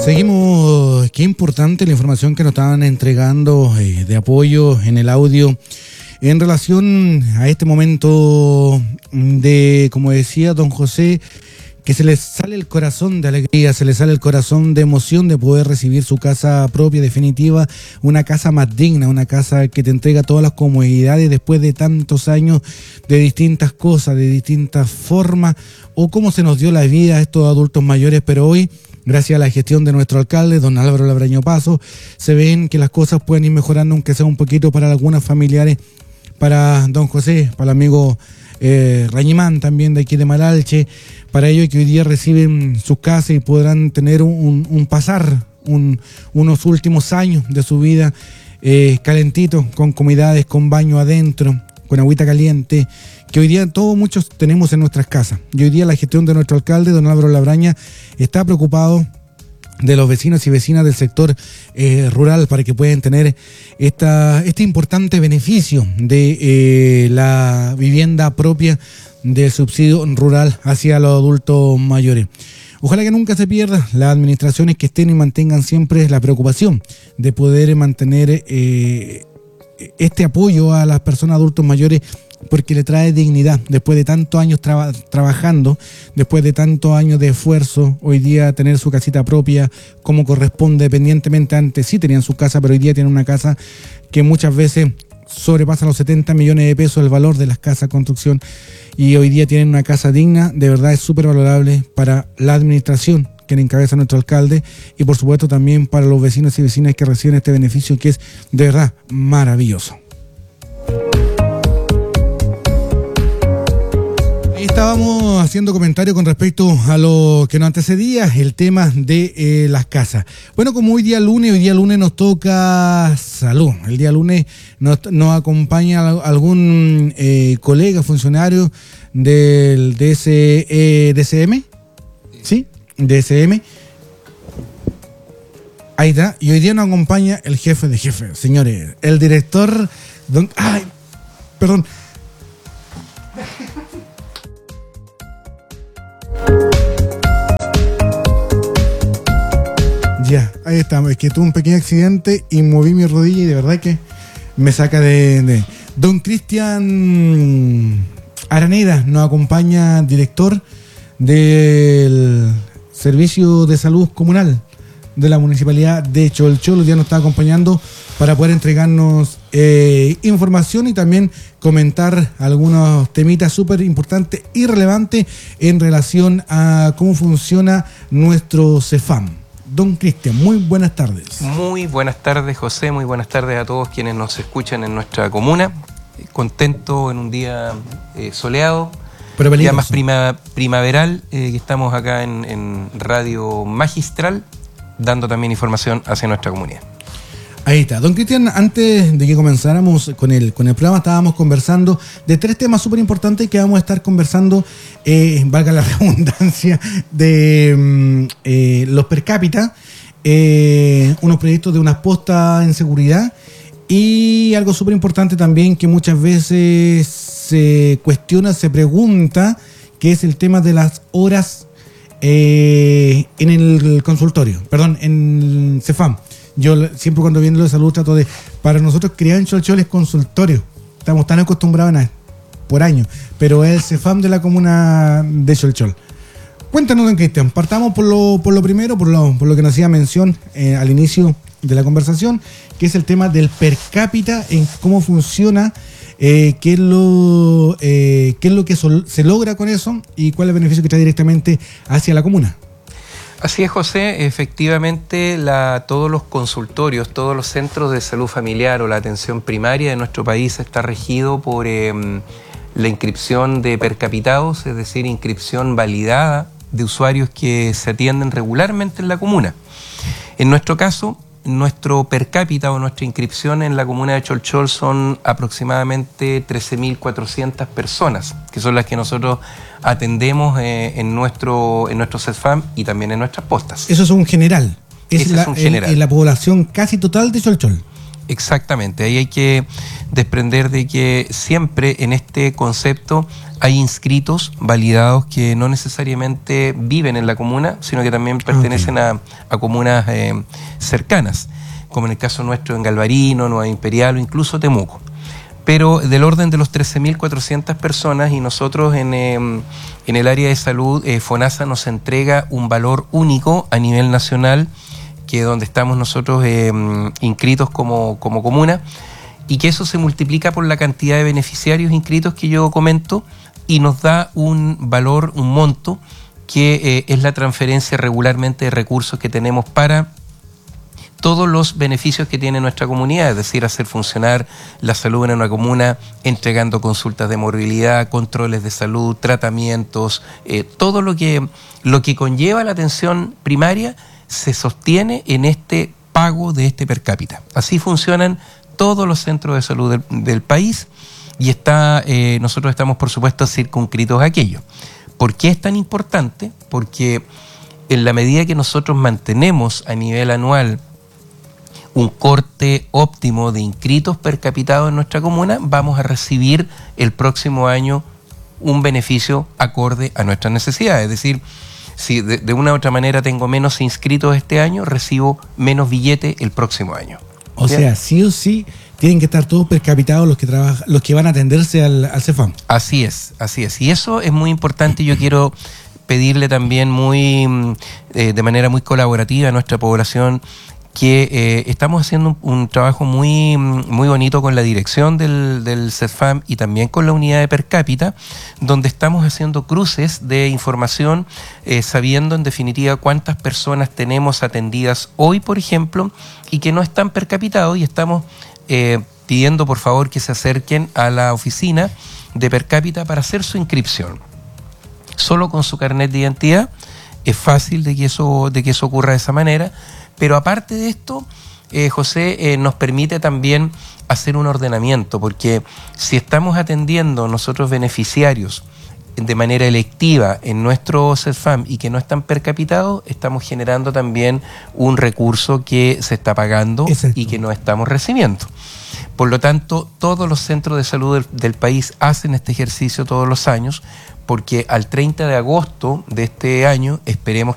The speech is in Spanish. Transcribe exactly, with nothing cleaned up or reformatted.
Seguimos, qué importante la información que nos estaban entregando eh, de apoyo en el audio en relación a este momento de, como decía don José, que se les sale el corazón de alegría, se les sale el corazón de emoción de poder recibir su casa propia, definitiva, una casa más digna, una casa que te entrega todas las comodidades después de tantos años de distintas cosas, de distintas formas, o cómo se nos dio la vida a estos adultos mayores, pero hoy, gracias a la gestión de nuestro alcalde, don Álvaro Labraño Paso, se ven que las cosas pueden ir mejorando, aunque sea un poquito para algunas familiares, para don José, para el amigo eh, Rañimán también de aquí de Malalche, para ellos que hoy día reciben sus casas y podrán tener un, un, un pasar, un, unos últimos años de su vida eh, calentitos, con comodidades, con baño adentro, con agüita caliente, que hoy día todos muchos tenemos en nuestras casas. Y hoy día la gestión de nuestro alcalde, don Álvaro Labraña, está preocupado de los vecinos y vecinas del sector eh, rural para que puedan tener esta, este importante beneficio de eh, la vivienda propia del subsidio rural hacia los adultos mayores. Ojalá que nunca se pierda las administraciones que estén y mantengan siempre la preocupación de poder mantener eh, este apoyo a las personas adultos mayores, porque le trae dignidad después de tantos años traba, trabajando, después de tantos años de esfuerzo. Hoy día tener su casita propia como corresponde, dependientemente, antes sí tenían su casa, pero hoy día tienen una casa que muchas veces sobrepasa los setenta millones de pesos el valor de las casas construcción, y hoy día tienen una casa digna. De verdad es súper valorable para la administración que encabeza nuestro alcalde, y por supuesto también para los vecinos y vecinas que reciben este beneficio, que es de verdad maravilloso. Estábamos haciendo comentarios con respecto a lo que nos antecedía, el tema de eh, las casas. Bueno, como hoy día lunes, hoy día lunes nos toca salud. El día lunes nos, nos acompaña algún eh, colega, funcionario del D S, eh, D S M, ¿sí? D S M. Ahí está. Y hoy día nos acompaña el jefe de jefes, señores, el director, don... Ay, perdón. Ya, ahí estamos. Es que tuve un pequeño accidente y moví mi rodilla y de verdad que me saca de... de... Don Cristian Araneda nos acompaña, director del Servicio de Salud Comunal de la Municipalidad de Cholchol. Ya nos está acompañando para poder entregarnos eh, información y también comentar algunos temitas súper importantes y relevantes en relación a cómo funciona nuestro CEFAM. Don Cristian, muy buenas tardes. Muy buenas tardes, José, muy buenas tardes a todos quienes nos escuchan en nuestra comuna. Contento en un día eh, soleado, pero ya más prima, primaveral, eh, que estamos acá en, en Radio Magistral, dando también información hacia nuestra comunidad. Ahí está. Don Cristian, antes de que comenzáramos con el, con el programa, estábamos conversando de tres temas súper importantes que vamos a estar conversando, eh, valga la redundancia, de eh, los per cápita, eh, unos proyectos de unas postas en seguridad, y algo súper importante también que muchas veces se cuestiona, se pregunta, que es el tema de las horas eh, en el consultorio, perdón, en el CEFAM. Yo siempre cuando viene lo de salud trato de... Para nosotros criar en Cholchol es consultorio. Estamos tan acostumbrados a por año. Pero es el CEFAM de la comuna de Cholchol. Cuéntanos, don Cristian. Partamos por lo, por lo primero, por lo, por lo que nos hacía mención eh, al inicio de la conversación, que es el tema del per cápita, en cómo funciona, eh, qué es lo, eh, qué es lo que sol, se logra con eso y cuál es el beneficio que trae directamente hacia la comuna. Así es, José, efectivamente la, todos los consultorios, todos los centros de salud familiar o la atención primaria de nuestro país está regido por eh, la inscripción de percapitados, es decir, inscripción validada de usuarios que se atienden regularmente en la comuna. En nuestro caso, nuestro per cápita o nuestra inscripción en la comuna de Cholchol son aproximadamente trece mil cuatrocientas personas, que son las que nosotros atendemos eh, en nuestro en nuestro CEFAM y también en nuestras postas. Eso es un general. Es, Ese la, es un general. En, en la población casi total de Cholchol. Exactamente, ahí hay que desprender de que siempre en este concepto hay inscritos validados que no necesariamente viven en la comuna, sino que también pertenecen okay. a, a comunas eh, cercanas, como en el caso nuestro en Galvarino, Nueva Imperial o incluso Temuco. Pero del orden de los trece mil cuatrocientas personas, y nosotros en, eh, en el área de salud, eh, FONASA nos entrega un valor único a nivel nacional, que donde estamos nosotros eh, inscritos como, como comuna, y que eso se multiplica por la cantidad de beneficiarios inscritos que yo comento, y nos da un valor, un monto, que eh, es la transferencia regularmente de recursos que tenemos para todos los beneficios que tiene nuestra comunidad, es decir, hacer funcionar la salud en una comuna, entregando consultas de morbilidad, controles de salud, tratamientos, eh, todo lo que, lo que conlleva la atención primaria se sostiene en este pago de este per cápita. Así funcionan todos los centros de salud del, del país, y está, eh, nosotros estamos, por supuesto, circunscritos a aquello. ¿Por qué es tan importante? Porque en la medida que nosotros mantenemos a nivel anual un corte óptimo de inscritos per cápita en nuestra comuna, vamos a recibir el próximo año un beneficio acorde a nuestras necesidades. Es decir, si de, de una u otra manera tengo menos inscritos este año, recibo menos billete el próximo año. O ¿Bien? sea, sí o sí tienen que estar todos per capitados los que trabajan, los que van a atenderse al, al CEFAM. Así es, así es. Y eso es muy importante. Yo quiero pedirle también muy eh, de manera muy colaborativa a nuestra población que eh, estamos haciendo un, un trabajo muy, muy bonito con la dirección del, del CEFAM y también con la unidad de per cápita, donde estamos haciendo cruces de información, eh, sabiendo en definitiva cuántas personas tenemos atendidas hoy, por ejemplo, y que no están per capitados, y estamos eh, pidiendo por favor que se acerquen a la oficina de per cápita para hacer su inscripción. Solo con su carnet de identidad es fácil de que eso, de que eso ocurra de esa manera. Pero aparte de esto, eh, José, eh, nos permite también hacer un ordenamiento, porque si estamos atendiendo nosotros beneficiarios de manera electiva en nuestro CEFAM y que no están per capitados, estamos generando también un recurso que se está pagando. Exacto. Y que no estamos recibiendo. Por lo tanto, todos los centros de salud del, del país hacen este ejercicio todos los años, porque al treinta de agosto de este año esperemos